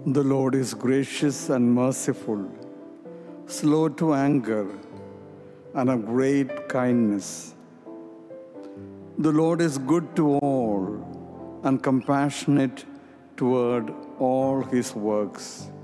The Lord is gracious and merciful, slow to anger, and of great kindness. The Lord is good to all and compassionate toward all his works.